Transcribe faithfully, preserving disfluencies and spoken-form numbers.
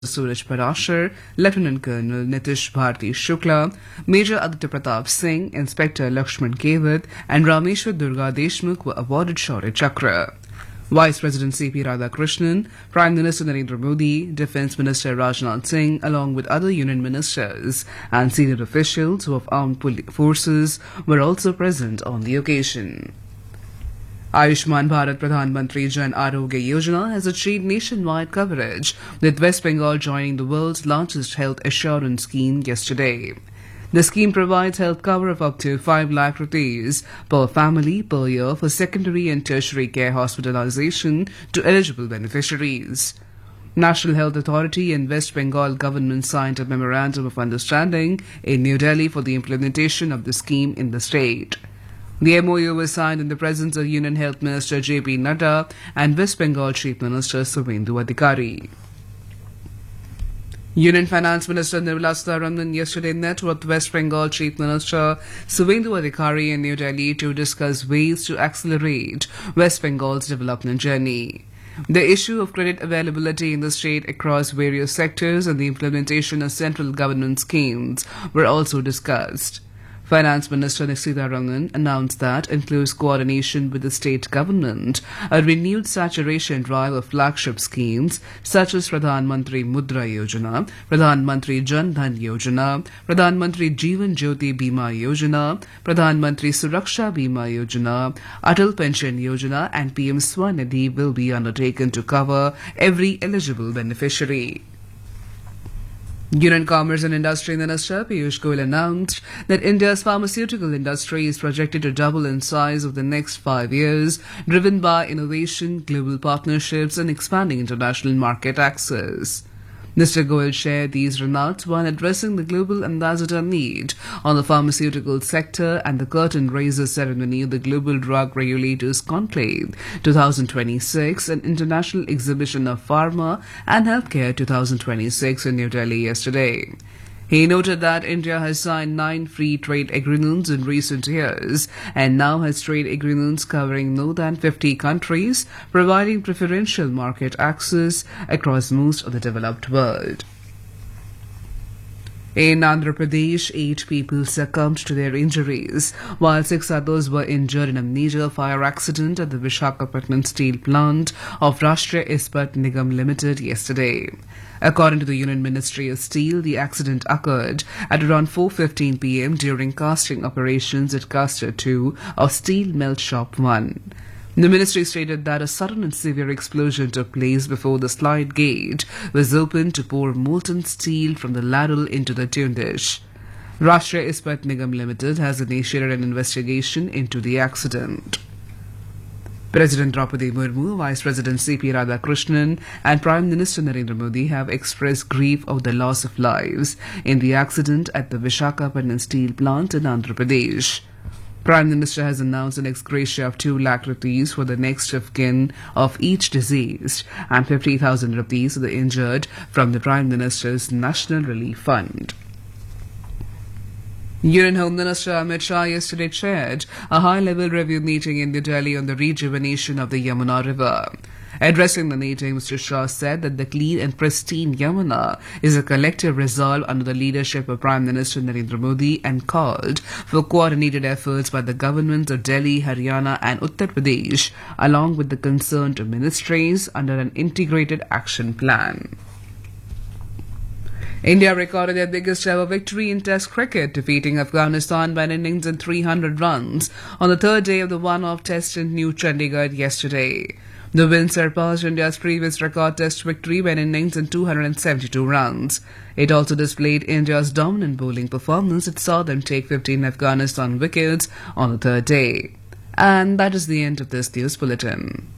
Suraj Parashar, Lieutenant Colonel Nitish Bharti Shukla, Major Aditya Pratap Singh, Inspector Lakshman Kevit, and Rameshwar Durga Deshmukh were awarded Shaurya Chakra. Vice President C P Radhakrishnan, Prime Minister Narendra Modi, Defence Minister Rajnath Singh, along with other union ministers and senior officials of armed forces were also present on the occasion. Ayushman Bharat Pradhan Mantri Jan Arogya Yojana has achieved nationwide coverage, with West Bengal joining the world's largest health assurance scheme yesterday. The scheme provides health cover of up to five lakh rupees per family per year for secondary and tertiary care hospitalization to eligible beneficiaries. National Health Authority and West Bengal government signed a memorandum of understanding in New Delhi for the implementation of the scheme in the state. The M O U was signed in the presence of Union Health Minister J P Nadda and West Bengal Chief Minister Suvendu Adhikari. Union Finance Minister Nirmala Sitharaman yesterday met with West Bengal Chief Minister Suvendu Adhikari in New Delhi to discuss ways to accelerate West Bengal's development journey. The issue of credit availability in the state across various sectors and the implementation of central government schemes were also discussed. Finance Minister Sitharaman announced that in close coordination with the state government, a renewed saturation drive of flagship schemes such as Pradhan Mantri Mudra Yojana, Pradhan Mantri Jan Dhan Yojana, Pradhan Mantri Jeevan Jyoti Bima Yojana, Pradhan Mantri Suraksha Bima Yojana, Atal Pension Yojana and P M Swanidhi will be undertaken to cover every eligible beneficiary. Union Commerce and Industry Minister Piyush Goyal announced that India's pharmaceutical industry is projected to double in size over the next five years, driven by innovation, global partnerships, and expanding international market access. Mister Goyal shared these remarks while addressing the Global Ambassador Meet on the pharmaceutical sector and the curtain raiser ceremony of the Global Drug Regulators Conclave twenty twenty-six, an international exhibition of pharma and healthcare twenty twenty-six in New Delhi yesterday. He noted that India has signed nine free trade agreements in recent years and now has trade agreements covering more than fifty countries, providing preferential market access across most of the developed world. In Andhra Pradesh, eight people succumbed to their injuries, while six others were injured in a major fire accident at the Visakhapatnam steel plant of Rashtriya Ispat Nigam Limited yesterday. According to the Union Ministry of Steel, the accident occurred at around four fifteen p m during casting operations at Caster two of Steel Melt Shop one. The ministry stated that a sudden and severe explosion took place before the slide gate was opened to pour molten steel from the ladle into the tune dish. Rashtriya Ispat Nigam Limited has initiated an investigation into the accident. President Draupadi Murmu, Vice President C P Radhakrishnan and Prime Minister Narendra Modi have expressed grief over the loss of lives in the accident at the Visakhapatnam steel plant in Andhra Pradesh. Prime Minister has announced an ex gratia of two lakh rupees for the next of kin of each deceased and fifty thousand rupees for the injured from the Prime Minister's National Relief Fund. Union Home Minister Amit Shah yesterday chaired a high-level review meeting in New Delhi on the rejuvenation of the Yamuna River. Addressing the meeting, Mister Shah said that the clean and pristine Yamuna is a collective resolve under the leadership of Prime Minister Narendra Modi and called for coordinated efforts by the governments of Delhi, Haryana and Uttar Pradesh, along with the concerned ministries under an integrated action plan. India recorded their biggest ever victory in Test cricket, defeating Afghanistan by an innings and three hundred runs on the third day of the one-off Test in New Chandigarh yesterday. The win surpassed India's previous record Test victory by an innings and two hundred seventy-two runs. It also displayed India's dominant bowling performance. It saw them take fifteen Afghanistan wickets on the third day. And that is the end of this news bulletin.